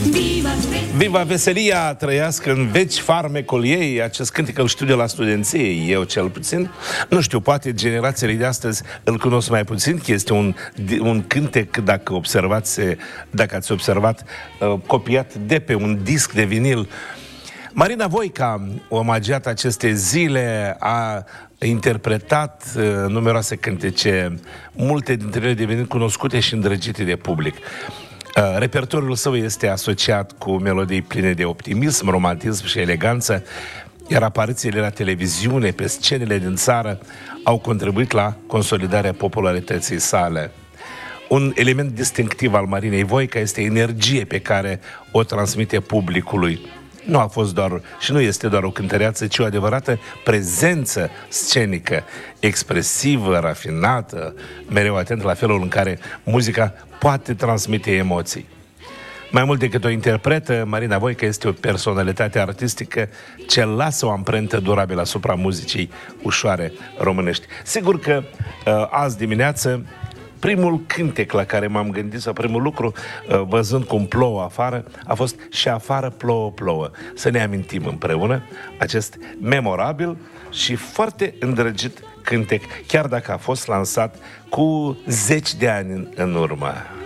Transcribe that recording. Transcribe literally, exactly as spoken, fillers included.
Viva veselia, trăiască în veci farmecul ei. Acest cântec îl știu de la studenție, eu cel puțin. Nu știu, poate generațiile de astăzi îl cunosc mai puțin, că este un, un cântec, dacă observați, dacă ați observat, copiat de pe un disc de vinil. Marina Voica, omagiat aceste zile, a interpretat uh, numeroase cântece, multe dintre ele devenind cunoscute și îndrăgite de public. Uh, repertoriul său este asociat cu melodii pline de optimism, romantism și eleganță, iar aparițiile la televiziune, pe scenele din țară, au contribuit la consolidarea popularității sale. Un element distinctiv al Marinei Voica este energie pe care o transmite publicului. Nu a fost doar și nu este doar o cântăreață, ci o adevărată prezență scenică, expresivă, rafinată, mereu atent la felul în care muzica poate transmite emoții. Mai mult decât o interpretă, Marina Voica este o personalitate artistică ce lasă o amprentă durabilă asupra muzicii ușoare românești. Sigur că uh, azi dimineață primul cântec la care m-am gândit, sau primul lucru, văzând cum plouă afară, a fost și afară plouă, plouă. Să ne amintim împreună acest memorabil și foarte îndrăgit cântec, chiar dacă a fost lansat cu zeci de ani în urmă.